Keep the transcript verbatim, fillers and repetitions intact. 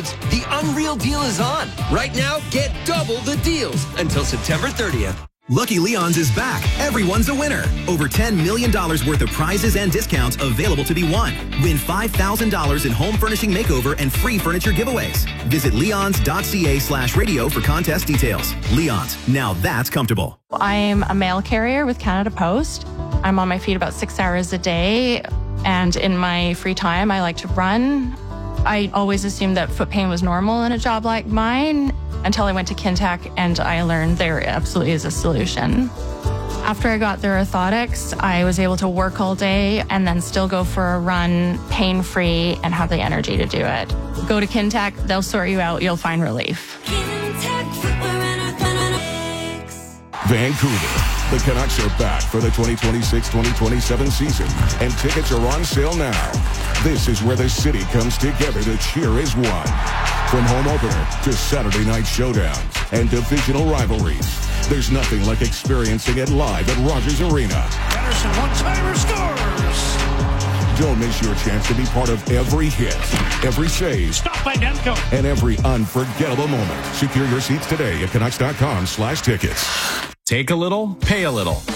Foods, the unreal deal is on. Right now, get double the deals until September thirtieth. Lucky Leon's is back. Everyone's a winner. Over ten million dollars worth of prizes and discounts available to be won. Win five thousand dollars in home furnishing makeover and free furniture giveaways. Visit leons.ca slash radio for contest details. Leon's, now that's comfortable. I'm a mail carrier with Canada Post. I'm on my feet about six hours a day, and in my free time, I like to run. I always assumed that foot pain was normal in a job like mine until I went to Kintac and I learned there absolutely is a solution. After I got the orthotics, I was able to work all day and then still go for a run pain-free and have the energy to do it. Go to Kintac, they'll sort you out, you'll find relief. Kintac Footwear and Orthotics. Vancouver. The Canucks are back for the twenty twenty-six twenty twenty-seven season, and tickets are on sale now. This is where the city comes together to cheer as one. From home opener to Saturday night showdowns and divisional rivalries, there's nothing like experiencing it live at Rogers Arena. Anderson, one-timer, scores! Don't miss your chance to be part of every hit, every save, Stop by Demko, and every unforgettable moment. Secure your seats today at Canucks dot com slash tickets. Take a little, pay a little.